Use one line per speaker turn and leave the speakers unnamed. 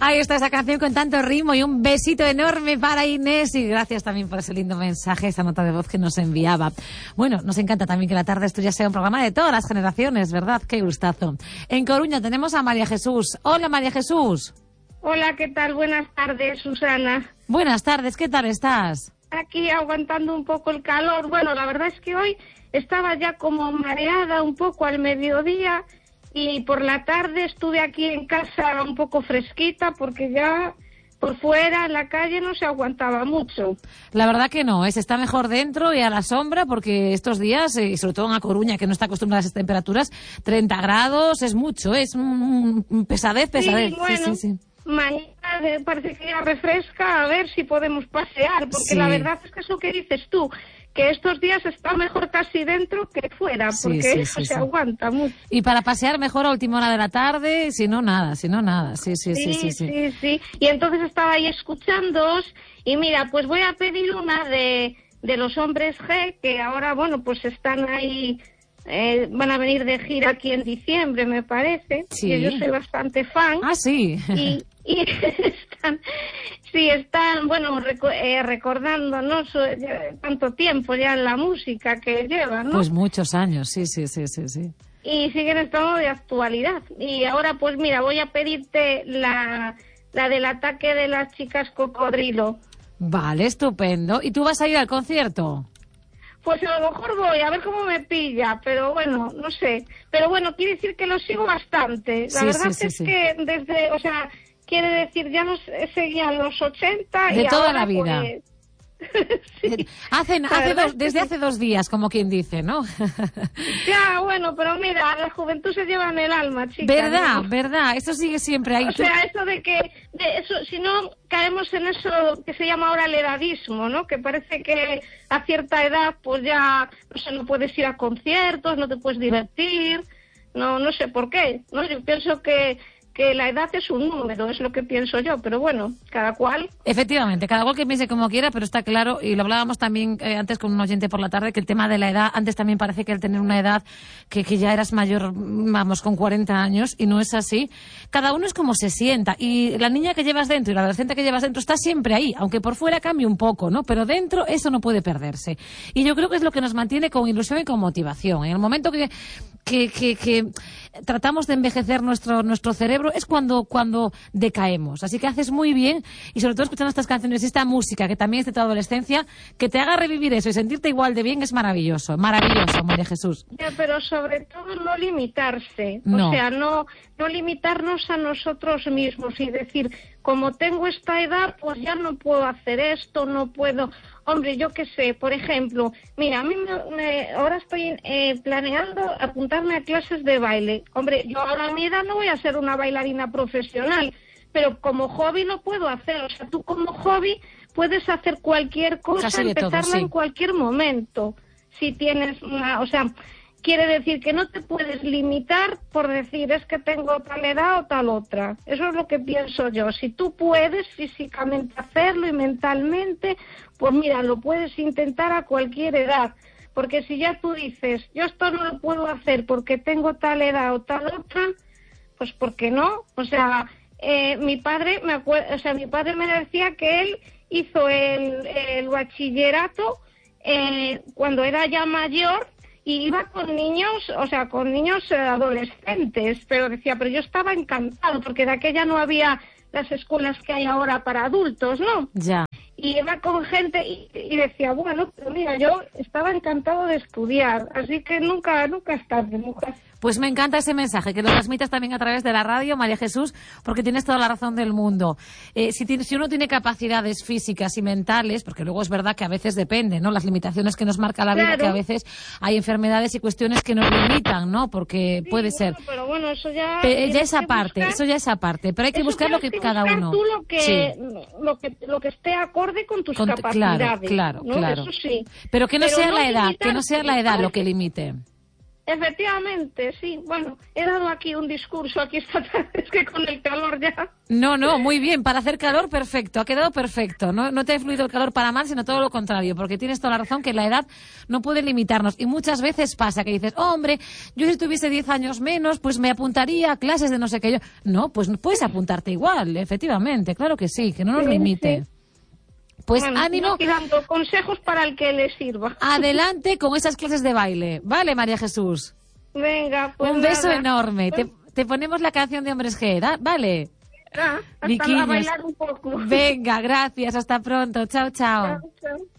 Ahí está esa canción con tanto ritmo y un besito enorme para Inés y gracias también por ese lindo mensaje, esa nota de voz que nos enviaba. Bueno, nos encanta también que la tarde esto ya sea un programa de todas las generaciones, ¿verdad? Qué gustazo. En Coruña tenemos a María Jesús. Hola, María Jesús.
Hola, ¿qué tal? Buenas tardes, Susana.
Buenas tardes, ¿qué tal estás?
Aquí aguantando un poco el calor. Bueno, la verdad es que hoy estaba ya como mareada un poco al mediodía y por la tarde estuve aquí en casa un poco fresquita porque ya por fuera en la calle no se aguantaba mucho.
La verdad que no, se está mejor dentro y a la sombra porque estos días, y sobre todo en A Coruña, que no está acostumbrada a esas temperaturas, 30 grados es mucho, es pesadez.
Sí, bueno,
sí.
Mañana parece que ya refresca, a ver si podemos pasear, porque
sí.
La verdad es que eso que dices tú, que estos días está mejor casi dentro que fuera, porque eso se aguanta mucho.
Y para pasear mejor a última hora de la tarde, si no nada. Sí.
Y entonces estaba ahí escuchándoos y mira, pues voy a pedir una de los Hombres G, que ahora, bueno, pues están ahí, van a venir de gira aquí en diciembre, me parece.
Sí.
Y yo soy bastante fan.
Ah, sí.
Y están, bueno, recordándonos tanto tiempo ya en la música que llevan, ¿no?
Pues muchos años, sí.
Y siguen estando de actualidad. Y ahora, pues mira, voy a pedirte la del Ataque de las Chicas Cocodrilo.
Vale, estupendo. ¿Y tú vas a ir al concierto?
Pues a lo mejor voy, a ver cómo me pilla, pero bueno, no sé. Pero bueno, quiere decir que lo sigo bastante. La verdad es que desde, o sea, quiere decir, ya nos seguían los 80
de
y
toda
ahora,
la vida.
Pues, sí.
Desde hace 2 días, como quien dice, ¿no?
Ya, bueno, pero mira, la juventud se lleva en el alma, chica.
¿Verdad? Eso sigue siempre ahí.
O sea, eso de eso, si no caemos en eso que se llama ahora el edadismo, ¿no? Que parece que a cierta edad, pues ya, no puedes ir a conciertos, no te puedes divertir, no sé por qué, ¿no? Yo pienso que la edad es un número, es lo que pienso yo, pero bueno, cada cual.
Efectivamente, cada cual que piense como quiera, pero está claro, y lo hablábamos también antes con un oyente por la tarde, que el tema de la edad, antes también parece que al tener una edad que ya eras mayor, vamos, con 40 años, y no es así. Cada uno es como se sienta, y la niña que llevas dentro y la adolescente que llevas dentro está siempre ahí, aunque por fuera cambie un poco, ¿no? Pero dentro eso no puede perderse. Y yo creo que es lo que nos mantiene con ilusión y con motivación. En el momento que tratamos de envejecer nuestro cerebro es cuando decaemos. Así que haces muy bien, y sobre todo escuchando estas canciones y esta música que también es de tu adolescencia, que te haga revivir eso y sentirte igual de bien es maravilloso, María Jesús.
Ya, pero sobre todo no limitarse,
no.
O sea, no limitarnos a nosotros mismos y decir, como tengo esta edad, pues ya no puedo hacer esto, no puedo. Hombre, yo qué sé, por ejemplo, mira, a mí ahora estoy planeando apuntarme a clases de baile. Hombre, yo ahora a mi edad no voy a ser una bailarina profesional, pero como hobby lo puedo hacer. O sea, tú como hobby puedes hacer cualquier cosa, empezarla en cualquier momento. Si tienes o sea, quiere decir que no te puedes limitar por decir es que tengo tal edad o tal otra. Eso es lo que pienso yo. Si tú puedes físicamente hacerlo y mentalmente, pues mira, lo puedes intentar a cualquier edad. Porque si ya tú dices, yo esto no lo puedo hacer porque tengo tal edad o tal otra, pues ¿por qué no? O sea, mi padre me decía que él hizo el bachillerato cuando era ya mayor, y iba con niños, adolescentes, pero decía, pero yo estaba encantado, porque de aquella no había las escuelas que hay ahora para adultos, ¿no?
Ya.
Y iba con gente y decía, bueno, pero mira, yo estaba encantado de estudiar, así que nunca es tarde, mujer.
Pues me encanta ese mensaje, que lo transmitas también a través de la radio, María Jesús, porque tienes toda la razón del mundo. Si uno tiene capacidades físicas y mentales, porque luego es verdad que a veces depende, ¿no? Las limitaciones que nos marca la vida, claro, que a veces hay enfermedades y cuestiones que nos limitan, ¿no? Porque sí, puede ser.
Pero bueno, eso ya
es aparte, pero hay que buscar lo que cada uno.
Tú lo que esté acorde con tus capacidades.
Claro.
Eso sí.
Pero que no sea la edad, lo que limite.
Efectivamente, sí. Bueno, he dado aquí un discurso aquí esta tarde, es que con el calor ya...
No, muy bien. Para hacer calor, perfecto. Ha quedado perfecto. No te ha influido el calor para mal, sino todo lo contrario. Porque tienes toda la razón que la edad no puede limitarnos. Y muchas veces pasa que dices, hombre, yo si tuviese 10 años menos, pues me apuntaría a clases de no sé qué yo. No, pues puedes apuntarte igual, efectivamente. Claro que sí, que no nos limite.
Sí.
Pues
Bueno,
ánimo.
estoy dando consejos para el que le sirva.
Adelante con esas clases de baile. Vale, María Jesús.
Venga, pues
Un beso
nada.
enorme. Te ponemos la canción de Hombres G, ¿vale?
Hasta
Viquiños.
bailar un poco.
Venga, gracias. Hasta pronto. Chao, chao.
Chao, chao.